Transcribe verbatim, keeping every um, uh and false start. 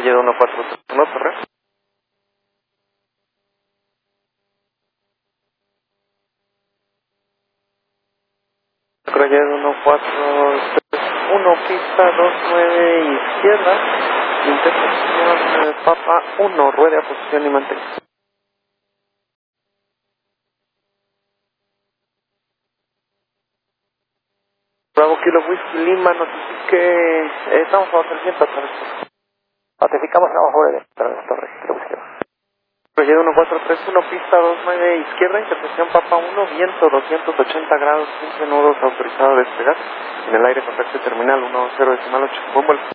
Roger uno cuatro tres uno, Torre. Roger uno cuatro tres uno, pista dos nueve izquierda, intersección eh, Papa uno, rueda, posición y mantenga. Bravo Kilo Whisky Lima, notifique, eh, estamos bajo el viento a través. Notificamos a bajo de través Torre, Kilo Whisky. Roger uno cuatro tres uno, pista dos nueve izquierda, intersección Papa uno, viento doscientos ochenta grados, quince nudos, autorizado a despegar. En el aire contacto terminal uno cero decimal ocho, buen vuelo.